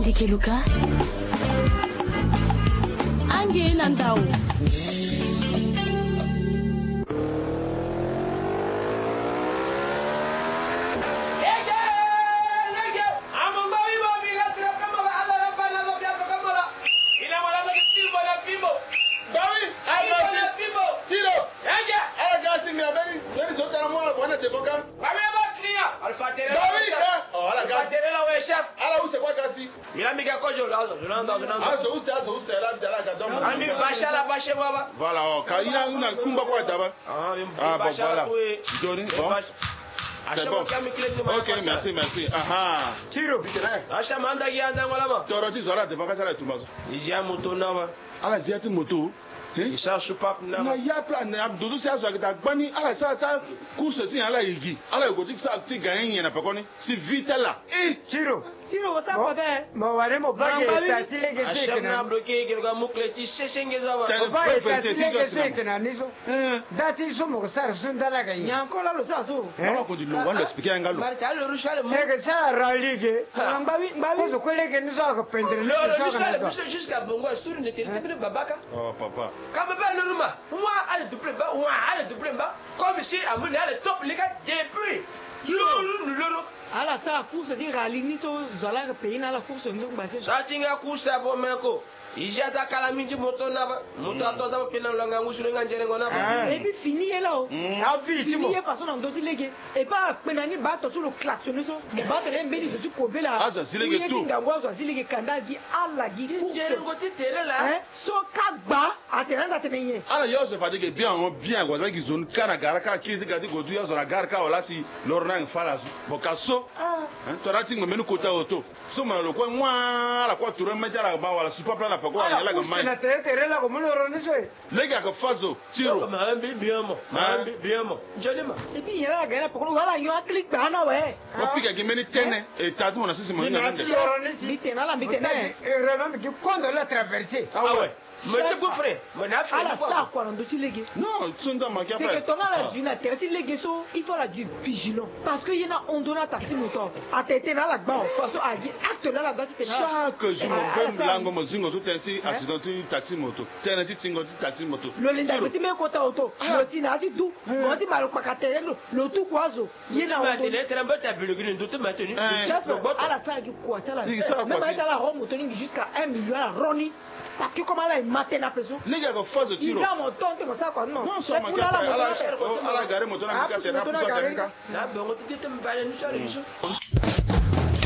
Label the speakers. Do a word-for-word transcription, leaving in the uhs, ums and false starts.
Speaker 1: Dike Luka Ange Nandao
Speaker 2: Voilà, quand il a une kumba quoi d'abord. Ah bon voilà. Johnny, bon. C'est bon. Ok, merci, merci. Aha.
Speaker 3: Tiro. Acha manda gianda ngolama.
Speaker 2: Toroti zora de vacances à Tumazo.
Speaker 3: Ija moto nawa.
Speaker 2: Ala ziati moto.
Speaker 3: Isa supap na.
Speaker 2: Na ya plan na dozo sia zo ta gbani ala sa ta course ti ala igi. Ala go ti sa ti gagner na pekoni. Si vite là. Eh,
Speaker 3: Tiro.
Speaker 4: Tiro what's up there?
Speaker 3: Ma wale mo bage ta tilege seke na bloqué ke ga mukleti sesenge zawa.
Speaker 2: Ba
Speaker 3: ta tilege seke na nizo. Dati so mo sar sun dala ga yi.
Speaker 4: Nyankola lo sa so.
Speaker 2: Ba ko di lo wanda expliquer ngalo.
Speaker 3: Marta lo rushale mo. Ke sa ralige.
Speaker 4: Mbawi mbawi.
Speaker 3: Ko so kolege nizo ga pendre.
Speaker 4: Lo rushale biso jusqu'à bongo sur ne tele tele babaka.
Speaker 2: Oh papa.
Speaker 4: Comme ben le Ruma, moi à le double bas, moi à le double bas, comme si à mon à le top les gars depuis. Lolo lolo. À la sa course dire à l'inition zola que pays na la course nous battre.
Speaker 3: Ça tinga course à bomeko. Ija ta kalamindi moto na ba. Moto atoza pena longa ngusule ngangere ngona ba.
Speaker 4: Et puis fini là.
Speaker 3: A vie tu mo.
Speaker 4: Fini façon dans dosi légué. Et pas penani ba to sur le klaxonner so. Et ba te mbeli de tu kobe là.
Speaker 2: Ah ça zilégué tout.
Speaker 4: Ngangwa so zilégué kanda gi alla gi course.
Speaker 3: Jere ngoti tere là.
Speaker 4: So kagba atenanda tenye.
Speaker 2: Ala yo se fadi ke bien on bien quoi ça qui zone kana gara ka ki ti gati go tu yo zora gara ka wala si lorna ngfala so. Bokaso. Ah. Hein to rati ngomenu kota auto. So ma lo kwa mwa la kwa touré mettre la ba wala super plan la pako ya la gamai.
Speaker 3: Na tere tere la como lo roniso.
Speaker 2: Les gars que fazo tiro.
Speaker 3: Ma bi bien mo. Ma bi bien mo. Jodi ma.
Speaker 4: Et puis il y a la gana pako wala yo click bana ouais.
Speaker 2: O pika ki meni tene e tatu na sisi mo na nge.
Speaker 4: Bitena la bitena.
Speaker 3: Vraiment que quand on l'a traversé.
Speaker 2: Ah ouais.
Speaker 3: Mais tu peux frère. Mais na frère.
Speaker 4: À la ça quoi dans dosi légué.
Speaker 2: Non, tunda ma
Speaker 4: c'est que ton la du na terti légué so il faut la du vigilant parce que y na on donne taxi moto. A tete na la gba façon a dit acte là la date tena.
Speaker 2: Chaque jour on lango mo zingo to tenti accident taxi moto. Tena ti tingo taxi moto.
Speaker 4: Lo linda petit me kota auto. Lo ti na ti du. Mo ti malo pakatele lo tu kwazo. Y na on
Speaker 3: donne tremble ta bulgine de tout maintenu.
Speaker 4: Chef à la ça qui quoi ça là. Même dans la Rome moto jusqu'à un million à Roni. Parce que comment là il matin à présent.
Speaker 2: Les gars que phase tiro.
Speaker 4: Ils ont mon temps comme ça quoi non.
Speaker 2: Non, ça m'a la ala ala gare moto na ka tera pour ça tera ka.
Speaker 3: Na bon, tu te me parles nous ça.